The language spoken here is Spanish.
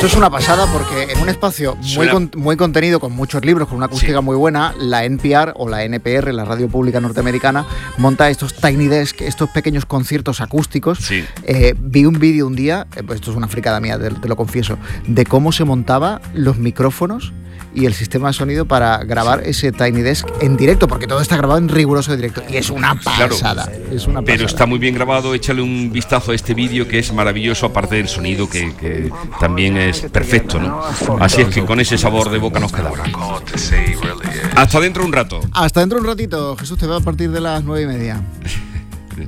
Esto es una pasada porque en un espacio muy contenido, con muchos libros, con una acústica muy buena, la NPR o la NPR, la radio pública norteamericana, monta estos Tiny Desk, estos pequeños conciertos acústicos. Sí. Vi un vídeo un día, esto es una fricada mía, te lo confieso, de cómo se montaba los micrófonos y el sistema de sonido para grabar ese Tiny Desk en directo, porque todo está grabado en riguroso directo y es una pasada. Claro, es una pasada. Pero está muy bien grabado, échale un vistazo a este vídeo que es maravilloso, aparte del sonido que también es perfecto, ¿no? Así es que con ese sabor de boca nos quedamos. Hasta dentro un rato. Hasta dentro un ratito. Jesús, te veo a partir de las 9:30.